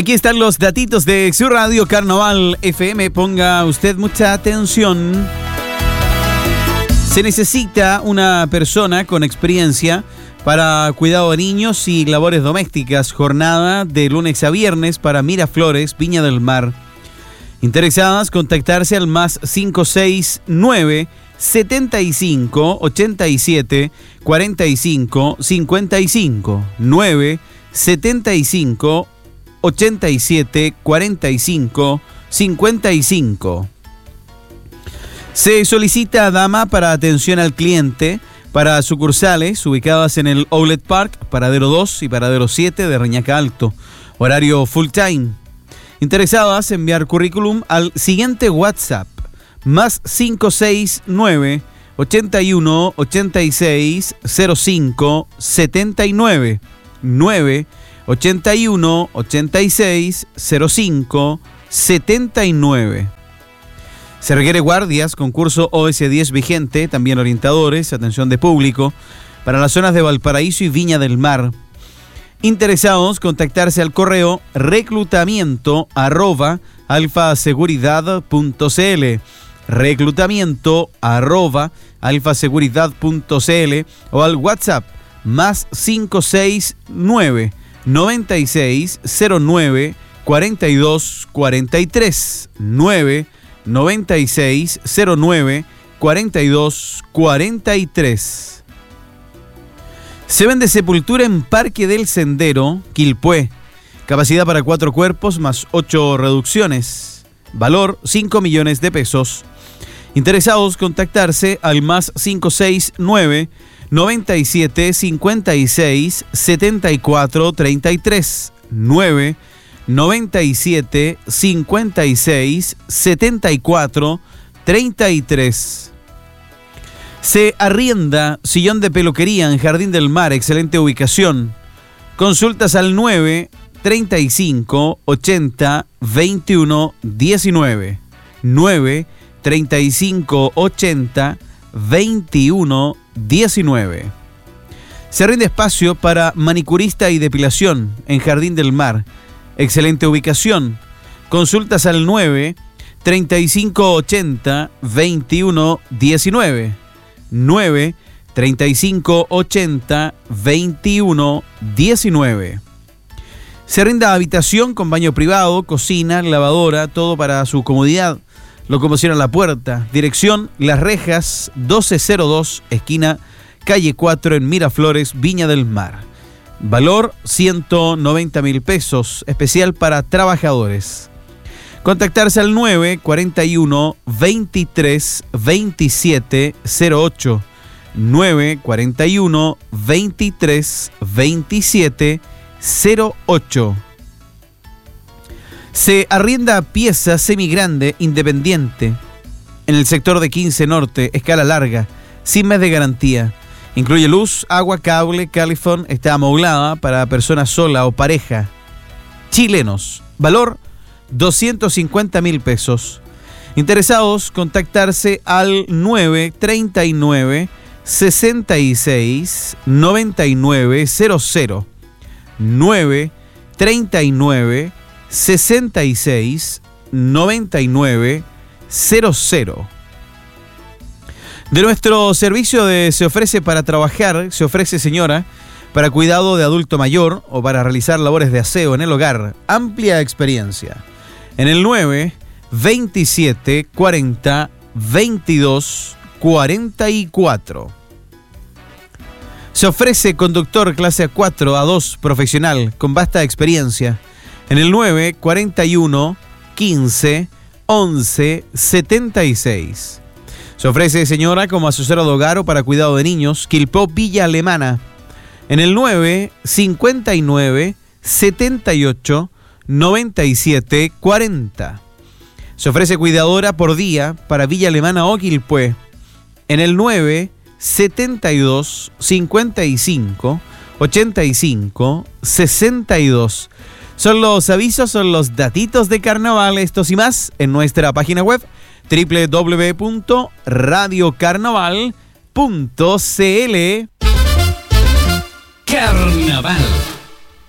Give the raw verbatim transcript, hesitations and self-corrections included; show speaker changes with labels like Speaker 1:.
Speaker 1: Aquí están los datitos de su radio Carnaval F M. Ponga usted mucha atención. Se necesita una persona con experiencia para cuidado de niños y labores domésticas. Jornada de lunes a viernes para Miraflores, Viña del Mar. Interesadas, contactarse al más cinco seis nueve, setenta y cinco, ochenta y siete, cuarenta y cinco, cincuenta y cinco. nueve, setenta y cinco, ochenta y siete, cuarenta y cinco, cincuenta y cinco. Se solicita dama para atención al cliente para sucursales ubicadas en el Outlet Park, Paradero dos y Paradero siete de Reñaca Alto. Horario full time. Interesadas, enviar currículum al siguiente WhatsApp, más cinco seis nueve, ochenta y uno, ochenta y seis, cero cinco, setenta y nueve. nueve, ochenta y uno, ochenta y seis, cero cinco, setenta y nueve. Se requiere guardias, concurso O S diez vigente, también orientadores, atención de público, para las zonas de Valparaíso y Viña del Mar. Interesados, contactarse al correo reclutamiento arroba alfaseguridad punto cl, reclutamiento arroba alfaseguridad punto cl o al WhatsApp más cinco seis nueve, noventa y seis, cero nueve, cuarenta y dos, cuarenta y tres, nueve, noventa y seis, cero nueve, cuarenta y dos, cuarenta y tres. Se vende sepultura en Parque del Sendero, Quilpué. Capacidad para cuatro cuerpos más ocho reducciones. Valor cinco millones de pesos. Interesados, contactarse al más cinco seis nueve, noventa y siete, cincuenta y seis, setenta y cuatro, treinta y tres. nueve, noventa y siete, cincuenta y seis, setenta y cuatro, treinta y tres. Se arrienda sillón de peluquería en Jardín del Mar, excelente ubicación. Consultas al nueve, treinta y cinco, ochenta, veintiuno, diecinueve. nueve, treinta y cinco, ochenta, veintiuno, diecinueve. Se arrienda espacio para manicurista y depilación en Jardín del Mar, excelente ubicación. Consultas al nueve, treinta y cinco, ochenta, veintiuno, diecinueve. nueve, treinta y cinco, ochenta, veintiuno, diecinueve. Se arrenda habitación con baño privado, cocina, lavadora, todo para su comodidad. Locomoción a la puerta. Dirección Las Rejas, doce cero dos, esquina calle cuatro en Miraflores, Viña del Mar. Valor ciento noventa mil pesos, especial para trabajadores. Contactarse al nueve, cuarenta y uno, veintitrés, veintisiete, cero ocho. nueve, cuarenta y uno, veintitrés, veintisiete, cero ocho. Se arrienda pieza semigrande independiente en el sector de quince Norte, escala larga, sin mes de garantía. Incluye luz, agua, cable, calefón, está amoblada para persona sola o pareja. Chilenos. Valor doscientos cincuenta mil pesos. Interesados, contactarse al nueve, treinta y nueve, sesenta y seis, noventa y nueve, cero cero. nueve, treinta y nueve, sesenta y seis, noventa y nueve, cero cero. De nuestro servicio de Se Ofrece para Trabajar, se ofrece, señora, para cuidado de adulto mayor o para realizar labores de aseo en el hogar. Amplia experiencia. En el nueve, veintisiete, cuarenta, veintidós, cuarenta y cuatro. Se ofrece conductor clase A cuatro, A dos, profesional, con vasta experiencia. En el nueve, cuarenta y uno, quince, once, setenta y seis. Se ofrece, señora, como asesora de hogar o para cuidado de niños, Quilpó, Villa Alemana. En el nueve, cincuenta y nueve, setenta y ocho, noventa y siete, cuarenta. Se ofrece cuidadora por día para Villa Alemana o Quilpué. En el nueve, setenta y dos, cincuenta y cinco, ochenta y cinco, sesenta y dos. Son los avisos, son los datitos de carnaval, estos y más en nuestra página web doble u doble u doble u punto radio carnaval punto c l.
Speaker 2: Carnaval.